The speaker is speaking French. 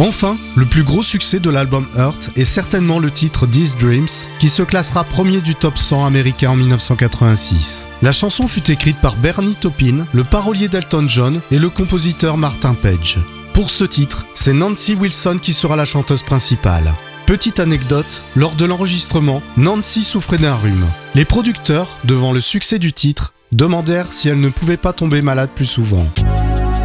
Enfin, le plus gros succès de l'album Hurt est certainement le titre These Dreams, qui se classera premier du top 100 américain en 1986. La chanson fut écrite par Bernie Taupin, le parolier d'Elton John et le compositeur Martin Page. Pour ce titre, c'est Nancy Wilson qui sera la chanteuse principale. Petite anecdote, lors de l'enregistrement, Nancy souffrait d'un rhume. Les producteurs, devant le succès du titre, demandèrent si elle ne pouvait pas tomber malade plus souvent.